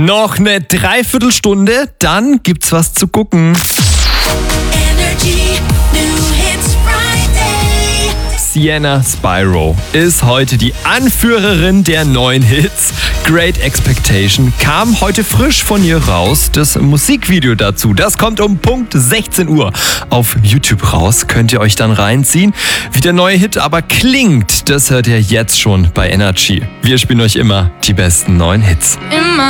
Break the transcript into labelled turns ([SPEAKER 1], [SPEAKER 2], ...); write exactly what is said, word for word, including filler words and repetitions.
[SPEAKER 1] Noch eine Dreiviertelstunde, dann gibt's was zu gucken.
[SPEAKER 2] Energy New Hits Friday.
[SPEAKER 1] Sienna Spyro ist heute die Anführerin der neuen Hits. Great Expectation kam heute frisch von ihr raus. Das Musikvideo dazu, das kommt um Punkt sechzehn Uhr auf YouTube raus. Könnt ihr euch dann reinziehen. Wie der neue Hit aber klingt, das hört ihr jetzt schon bei Energy. Wir spielen euch immer die besten neuen Hits.
[SPEAKER 2] Immer